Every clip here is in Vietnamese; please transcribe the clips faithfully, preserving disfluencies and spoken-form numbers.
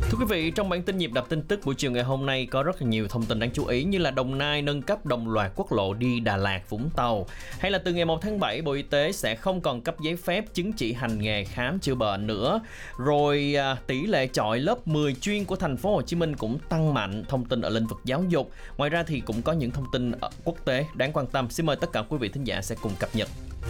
Thưa quý vị, trong bản tin nhịp đập tin tức buổi chiều ngày hôm nay có rất là nhiều thông tin đáng chú ý, như là Đồng Nai nâng cấp đồng loạt quốc lộ đi Đà Lạt, Vũng Tàu, hay là từ ngày một tháng bảy Bộ Y tế sẽ không còn cấp giấy phép chứng chỉ hành nghề khám chữa bệnh nữa. Rồi à, tỷ lệ chọi lớp mười chuyên của thành phố Hồ Chí Minh cũng tăng mạnh, thông tin ở lĩnh vực giáo dục. Ngoài ra thì cũng có những thông tin quốc tế đáng quan tâm. Xin mời tất cả quý vị thính giả sẽ cùng cập nhật.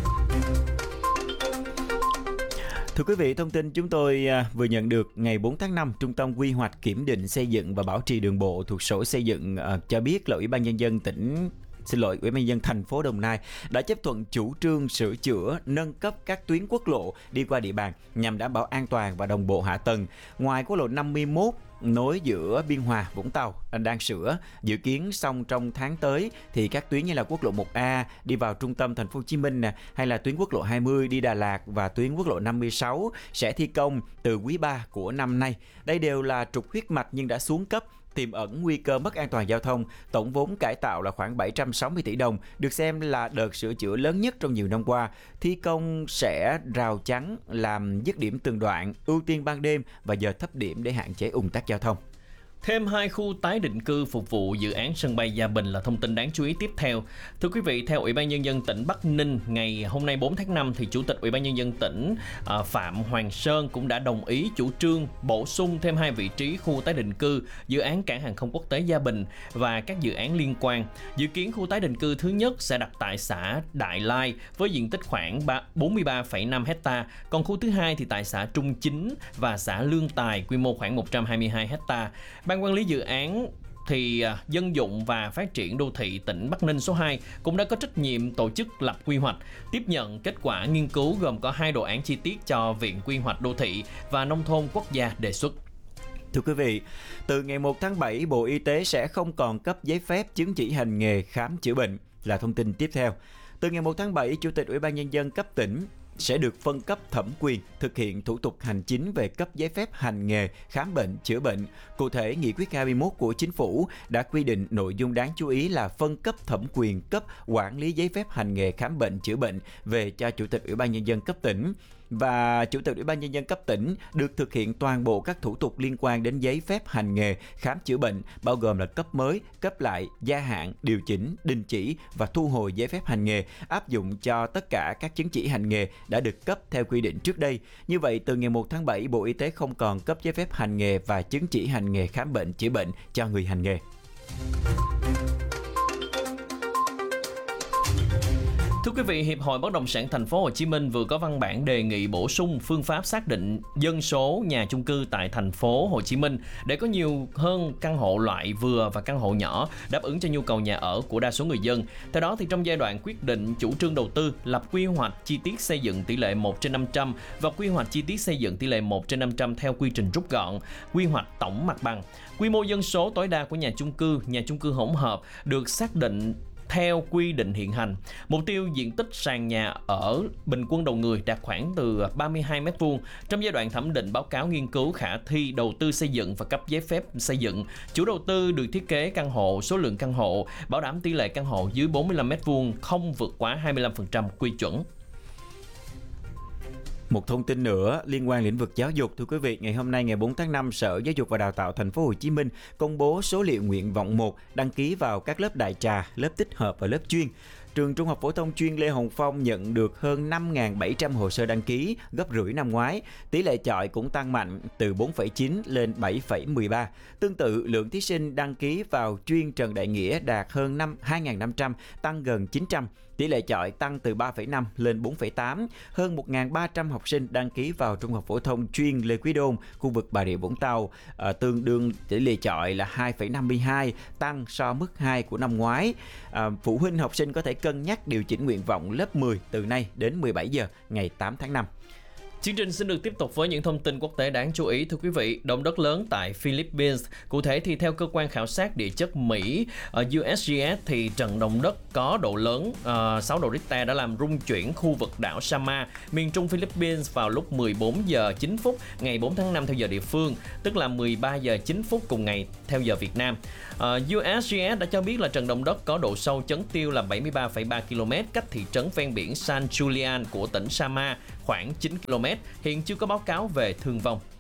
Thưa quý vị, thông tin chúng tôi vừa nhận được ngày bốn tháng năm, Trung tâm Quy hoạch Kiểm định Xây dựng và Bảo trì Đường bộ thuộc Sở Xây dựng cho biết là Ủy ban Nhân dân tỉnh Xin lỗi, Ủy ban Nhân dân thành phố Đồng Nai đã chấp thuận chủ trương sửa chữa, nâng cấp các tuyến quốc lộ đi qua địa bàn nhằm đảm bảo an toàn và đồng bộ hạ tầng. Ngoài quốc lộ năm mươi mốt nối giữa Biên Hòa, Vũng Tàu đang sửa, dự kiến xong trong tháng tới thì các tuyến như là quốc lộ một A đi vào trung tâm thành phố Hồ Chí Minh nè, hay là tuyến quốc lộ hai mươi đi Đà Lạt và tuyến quốc lộ năm mươi sáu sẽ thi công từ quý ba của năm nay. Đây đều là trục huyết mạch nhưng đã xuống cấp, tiềm ẩn nguy cơ mất an toàn giao thông. Tổng vốn cải tạo là khoảng bảy trăm sáu mươi tỷ đồng, được xem là đợt sửa chữa lớn nhất trong nhiều năm qua. Thi công sẽ rào chắn, làm dứt điểm từng đoạn, ưu tiên ban đêm và giờ thấp điểm để hạn chế ùn tắc giao thông. Thêm hai khu tái định cư phục vụ dự án sân bay Gia Bình là thông tin đáng chú ý tiếp theo. Thưa quý vị, theo Ủy ban Nhân dân tỉnh Bắc Ninh, ngày hôm nay bốn tháng năm, thì Chủ tịch Ủy ban Nhân dân tỉnh uh, Phạm Hoàng Sơn cũng đã đồng ý chủ trương bổ sung thêm hai vị trí khu tái định cư dự án cảng hàng không quốc tế Gia Bình và các dự án liên quan. Dự kiến khu tái định cư thứ nhất sẽ đặt tại xã Đại Lai với diện tích khoảng bốn mươi ba phẩy năm hecta, còn khu thứ hai thì tại xã Trung Chính và xã Lương Tài, quy mô khoảng một trăm hai mươi hai hecta. Ban quản lý dự án thì Dân dụng và Phát triển Đô thị tỉnh Bắc Ninh số hai cũng đã có trách nhiệm tổ chức lập quy hoạch, tiếp nhận kết quả nghiên cứu gồm có hai đồ án chi tiết cho Viện Quy hoạch Đô thị và Nông thôn Quốc gia đề xuất. Thưa quý vị, từ ngày một tháng bảy, Bộ Y tế sẽ không còn cấp giấy phép chứng chỉ hành nghề khám chữa bệnh là thông tin tiếp theo. Từ ngày một tháng bảy, Chủ tịch Ủy ban Nhân dân cấp tỉnh sẽ được phân cấp thẩm quyền thực hiện thủ tục hành chính về cấp giấy phép hành nghề khám bệnh chữa bệnh. Cụ thể, Nghị quyết hai mươi mốt của Chính phủ đã quy định nội dung đáng chú ý là phân cấp thẩm quyền cấp quản lý giấy phép hành nghề khám bệnh chữa bệnh về cho Chủ tịch Ủy ban Nhân dân cấp tỉnh. Và Chủ tịch Ủy ban Nhân dân cấp tỉnh được thực hiện toàn bộ các thủ tục liên quan đến giấy phép hành nghề khám chữa bệnh, bao gồm là cấp mới, cấp lại, gia hạn, điều chỉnh, đình chỉ và thu hồi giấy phép hành nghề, áp dụng cho tất cả các chứng chỉ hành nghề đã được cấp theo quy định trước đây. Như vậy, từ ngày một tháng bảy, Bộ Y tế không còn cấp giấy phép hành nghề và chứng chỉ hành nghề khám bệnh chữa bệnh cho người hành nghề. Thưa quý vị, Hiệp hội Bất động sản Thành phố Hồ Chí Minh vừa có văn bản đề nghị bổ sung phương pháp xác định dân số nhà chung cư tại Thành phố Hồ Chí Minh để có nhiều hơn căn hộ loại vừa và căn hộ nhỏ, đáp ứng cho nhu cầu nhà ở của đa số người dân. Theo đó, thì trong giai đoạn quyết định chủ trương đầu tư, lập quy hoạch chi tiết xây dựng tỷ lệ một trên năm trăm và quy hoạch chi tiết xây dựng tỷ lệ một trên năm trăm theo quy trình rút gọn, quy hoạch tổng mặt bằng. Quy mô dân số tối đa của nhà chung cư, nhà chung cư hỗn hợp được xác định theo quy định hiện hành. Mục tiêu diện tích sàn nhà ở bình quân đầu người đạt khoảng từ ba mươi hai mét vuông. Trong giai đoạn thẩm định báo cáo nghiên cứu khả thi đầu tư xây dựng và cấp giấy phép xây dựng, chủ đầu tư được thiết kế căn hộ, số lượng căn hộ, bảo đảm tỷ lệ căn hộ dưới bốn mươi lăm mét vuông, không vượt quá hai mươi lăm phần trăm quy chuẩn. Một thông tin nữa liên quan lĩnh vực giáo dục, thưa quý vị, ngày hôm nay ngày bốn tháng năm, Sở Giáo dục và Đào tạo Thành phố Hồ Chí Minh công bố số liệu nguyện vọng một đăng ký vào các lớp đại trà, lớp tích hợp và lớp chuyên. Trường Trung học phổ thông chuyên Lê Hồng Phong nhận được hơn năm nghìn bảy trăm hồ sơ đăng ký, gấp rưỡi năm ngoái. Tỷ lệ chọi cũng tăng mạnh từ bốn phẩy chín lên bảy phẩy mười ba. Tương tự, lượng thí sinh đăng ký vào chuyên Trần Đại Nghĩa đạt hơn hai nghìn năm trăm, tăng gần chín trăm. Tỷ lệ chọi tăng từ ba phẩy năm lên bốn phẩy tám. Hơn một nghìn ba trăm học sinh đăng ký vào Trung học phổ thông chuyên Lê Quý Đôn, khu vực Bà Rịa Vũng Tàu, à, tương đương tỷ lệ chọi là hai phẩy năm mươi hai, tăng so mức hai của năm ngoái. À, phụ huynh học sinh có thể cân nhắc điều chỉnh nguyện vọng lớp mười từ nay đến mười bảy giờ ngày tám tháng năm. Chương trình xin được tiếp tục với những thông tin quốc tế đáng chú ý. Thưa quý vị, động đất lớn tại Philippines. Cụ thể thì theo cơ quan khảo sát địa chất Mỹ U S G S thì trận động đất có độ lớn uh, sáu độ Richter đã làm rung chuyển khu vực đảo Samar, miền trung Philippines vào lúc mười bốn giờ chín phút ngày bốn tháng năm theo giờ địa phương, tức là mười ba giờ chín phút cùng ngày theo giờ Việt Nam. Uh, U S G S đã cho biết là trận động đất có độ sâu chấn tiêu là bảy mươi ba phẩy ba ki lô mét, cách thị trấn ven biển San Julian của tỉnh Samar khoảng chín ki lô mét. Hiện chưa có báo cáo về thương vong.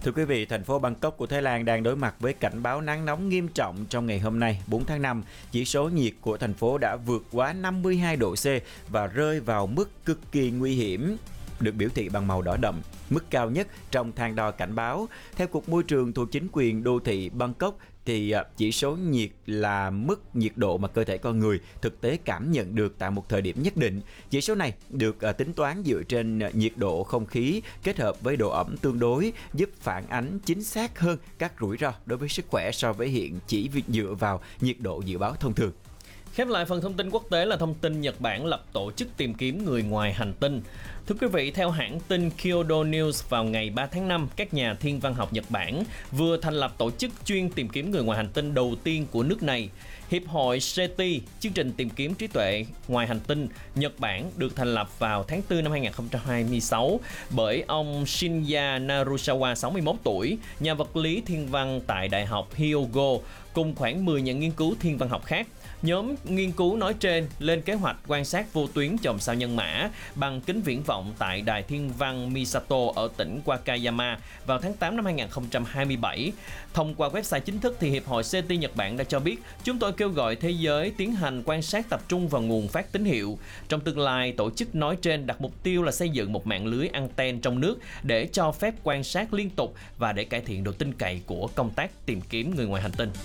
Thưa quý vị, thành phố Bangkok của Thái Lan đang đối mặt với cảnh báo nắng nóng nghiêm trọng trong ngày hôm nay, bốn tháng năm. Chỉ số nhiệt của thành phố đã vượt quá năm mươi hai độ C và rơi vào mức cực kỳ nguy hiểm, được biểu thị bằng màu đỏ đậm, mức cao nhất trong thang đo cảnh báo. Theo Cục Môi trường thuộc chính quyền đô thị Bangkok, thì chỉ số nhiệt là mức nhiệt độ mà cơ thể con người thực tế cảm nhận được tại một thời điểm nhất định. Chỉ số này được tính toán dựa trên nhiệt độ không khí kết hợp với độ ẩm tương đối, giúp phản ánh chính xác hơn các rủi ro đối với sức khỏe so với hiện chỉ dựa vào nhiệt độ dự báo thông thường. Khép lại phần thông tin quốc tế là thông tin Nhật Bản lập tổ chức tìm kiếm người ngoài hành tinh. Thưa quý vị, theo hãng tin Kyodo News, vào ngày ba tháng năm, các nhà thiên văn học Nhật Bản vừa thành lập tổ chức chuyên tìm kiếm người ngoài hành tinh đầu tiên của nước này. Hiệp hội SETI, chương trình tìm kiếm trí tuệ ngoài hành tinh Nhật Bản, được thành lập vào tháng tư năm hai nghìn không trăm hai mươi sáu bởi ông Shinya Narusawa, sáu mươi mốt tuổi, nhà vật lý thiên văn tại Đại học Hyogo, cùng khoảng mười nhà nghiên cứu thiên văn học khác. Nhóm nghiên cứu nói trên lên kế hoạch quan sát vô tuyến chòm sao nhân mã bằng kính viễn vọng tại đài thiên văn Misato ở tỉnh Wakayama vào tháng tám năm hai nghìn không trăm hai mươi bảy. Thông qua website chính thức thì Hiệp hội SETI Nhật Bản đã cho biết: chúng tôi kêu gọi thế giới tiến hành quan sát tập trung vào nguồn phát tín hiệu. Trong tương lai, tổ chức nói trên đặt mục tiêu là xây dựng một mạng lưới anten trong nước để cho phép quan sát liên tục và để cải thiện độ tin cậy của công tác tìm kiếm người ngoài hành tinh.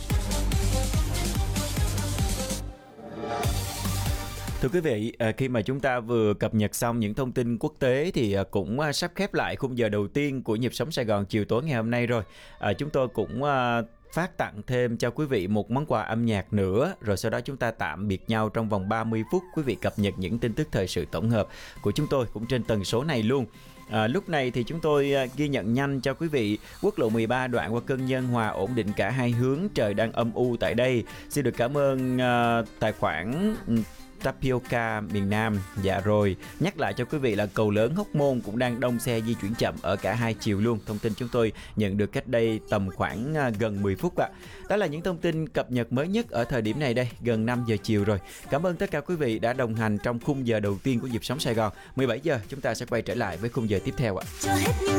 Thưa quý vị, khi mà chúng ta vừa cập nhật xong những thông tin quốc tế thì cũng sắp khép lại khung giờ đầu tiên của Nhịp Sống Sài Gòn chiều tối ngày hôm nay rồi. À, chúng tôi cũng phát tặng thêm cho quý vị một món quà âm nhạc nữa, rồi sau đó chúng ta tạm biệt nhau trong vòng ba mươi phút. Quý vị cập nhật những tin tức thời sự tổng hợp của chúng tôi cũng trên tần số này luôn. À, lúc này thì chúng tôi ghi nhận nhanh cho quý vị quốc lộ mười ba đoạn qua Cân Nhân Hòa ổn định cả hai hướng, trời đang âm u tại đây. Xin được cảm ơn uh, tài khoản Tapioca miền Nam. Dạ rồi, nhắc lại cho quý vị là cầu lớn Hóc Môn cũng đang đông xe di chuyển chậm ở cả hai chiều luôn. Thông tin chúng tôi nhận được cách đây tầm khoảng gần mười phút ạ. Đó là những thông tin cập nhật mới nhất ở thời điểm này đây, gần năm giờ chiều rồi. Cảm ơn tất cả quý vị đã đồng hành trong khung giờ đầu tiên của Nhịp Sống Sài Gòn. mười bảy giờ chúng ta sẽ quay trở lại với khung giờ tiếp theo ạ.